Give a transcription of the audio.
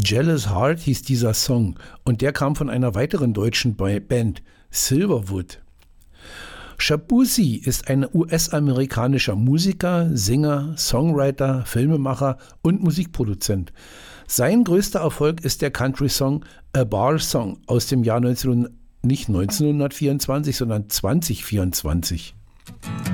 Jealous Heart hieß dieser Song und der kam von einer weiteren deutschen Band, Silverwood. Shaboozey ist ein US-amerikanischer Musiker, Sänger, Songwriter, Filmemacher und Musikproduzent. Sein größter Erfolg ist der Country-Song A Bar Song aus dem Jahr nicht 1924, sondern 2024.